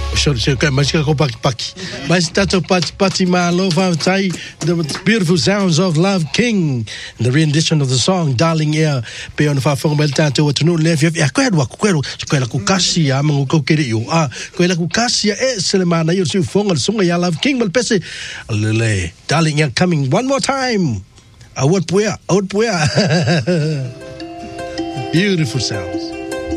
The beautiful sounds of Love King, the rendition of the song Darling Air. Pe ona fa fonga bel tanto tunu le fi kwela ku kasi a mangu ko kiri yo kwela ku kasi e selemana yo su fonga sunga ya Love King bel pese le Darling Air coming one more time. Awat puya. Beautiful sounds.